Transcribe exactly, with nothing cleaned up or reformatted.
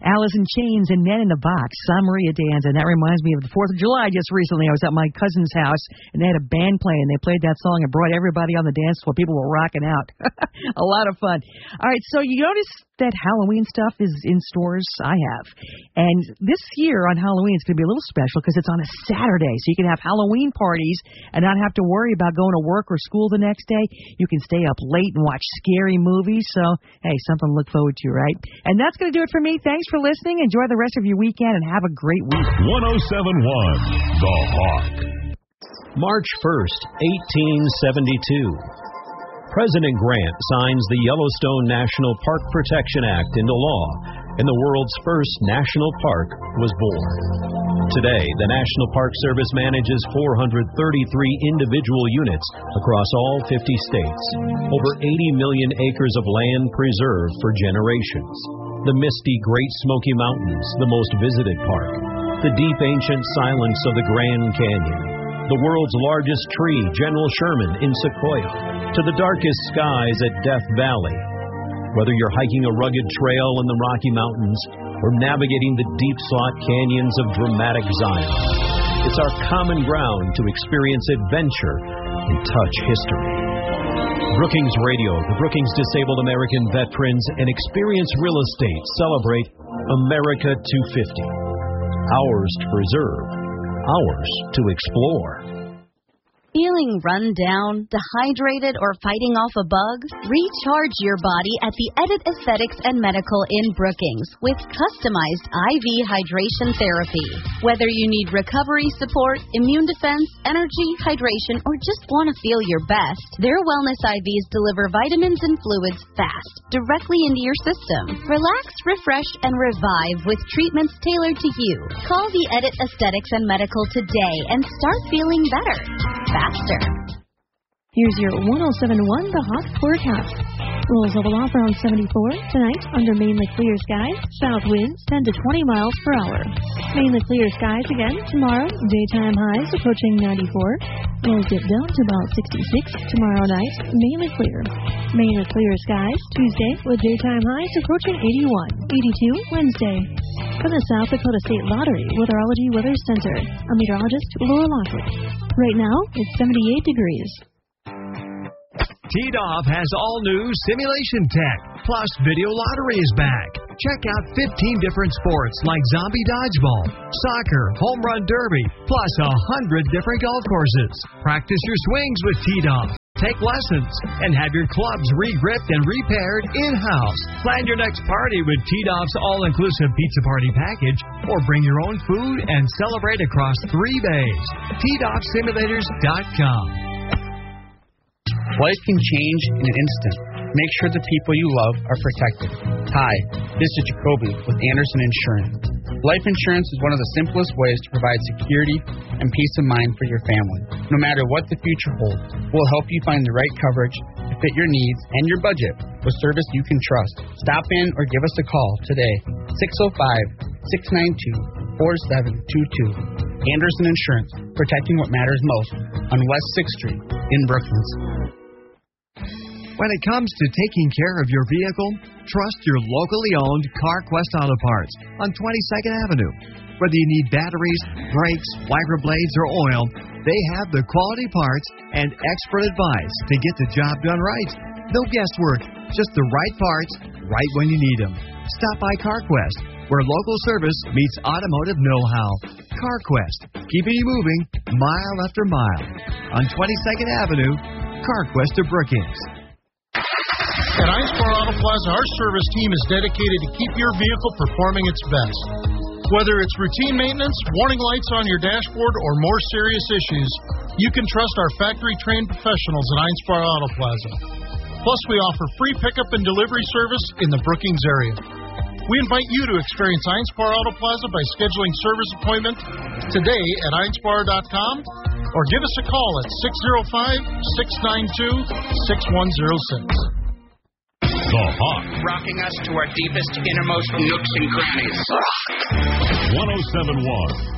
Alice in Chains and Men in the Box, San Maria Dance. And that reminds me of the fourth of July just recently. I was at my cousin's house, and they had a band playing. They played that song and brought everybody on the dance floor. People were rocking out. A lot of fun. All right, so you notice that Halloween stuff is in stores? I have. And this year on Halloween, it's going to be a little special because it's on a Saturday. So you can have Halloween parties and not have to worry about going to work or school the next day. You can stay up late and watch scary movies. So, hey, something to look forward to, right? And that's going to do it for me. Thanks for listening. Enjoy the rest of your weekend and have a great week. one oh seven point one The Hawk. March first, eighteen seventy-two. President Grant signs the Yellowstone National Park Protection Act into law, and the world's first national park was born. Today, the National Park Service manages four hundred thirty-three individual units across all fifty states, over eighty million acres of land preserved for generations. The misty Great Smoky Mountains, the most visited park, the deep ancient silence of the Grand Canyon, the world's largest tree, General Sherman in Sequoia, to the darkest skies at Death Valley. Whether you're hiking a rugged trail in the Rocky Mountains or navigating the deep-sought canyons of dramatic Zion, it's our common ground to experience adventure and touch history. Brookings Radio, the Brookings Disabled American Veterans, and Experience Real Estate celebrate America two fifty. Ours to preserve, ours to explore. Feeling run down, dehydrated, or fighting off a bug? Recharge your body at the Edit Aesthetics and Medical in Brookings with customized I V hydration therapy. Whether you need recovery support, immune defense, energy, hydration, or just want to feel your best, their wellness I Vs deliver vitamins and fluids fast, directly into your system. Relax, refresh, and revive with treatments tailored to you. Call the Edit Aesthetics and Medical today and start feeling better. Faster. Here's your one oh seven point one The Hawk forecast. Rolls level off around seventy-four. Tonight, under mainly clear skies, south winds ten to twenty miles per hour. Mainly clear skies again tomorrow. Daytime highs approaching ninety-four. Lows dip down to about sixty-six tomorrow night. Mainly clear. Mainly clear skies Tuesday with daytime highs approaching eighty-one. eighty-two Wednesday. From the South Dakota State Lottery Weatherology Weather Center, I'm meteorologist Laura Lockwood. Right now, it's seventy-eight degrees. T-Dov has all-new simulation tech, plus video lottery is back. Check out fifteen different sports like zombie dodgeball, soccer, home run derby, plus one hundred different golf courses. Practice your swings with T-Dov. Take lessons and have your clubs re-gripped and repaired in-house. Plan your next party with T-Dov's all-inclusive pizza party package, or bring your own food and celebrate across three bays. T Dov Simulators dot com. Life can change in an instant. Make sure the people you love are protected. Hi, this is Jacoby with Anderson Insurance. Life insurance is one of the simplest ways to provide security and peace of mind for your family. No matter what the future holds, we'll help you find the right coverage to fit your needs and your budget with service you can trust. Stop in or give us a call today, six oh five, six nine two, four seven two two. Anderson Insurance, protecting what matters most on West sixth Street in Brookings. When it comes to taking care of your vehicle, trust your locally owned CarQuest Auto Parts on twenty-second Avenue. Whether you need batteries, brakes, wiper blades, or oil, they have the quality parts and expert advice to get the job done right. No guesswork, just the right parts, right when you need them. Stop by CarQuest, where local service meets automotive know-how. CarQuest, keeping you moving mile after mile. On twenty-second Avenue, CarQuest of Brookings. At Einspar Auto Plaza, our service team is dedicated to keep your vehicle performing its best. Whether it's routine maintenance, warning lights on your dashboard, or more serious issues, you can trust our factory-trained professionals at Einspar Auto Plaza. Plus, we offer free pickup and delivery service in the Brookings area. We invite you to experience Einspar Auto Plaza by scheduling service appointment today at Einspar dot com or give us a call at six oh five, six nine two, six one oh six. The Hawk. Rocking us to our deepest, innermost nooks and crannies. one oh seven point one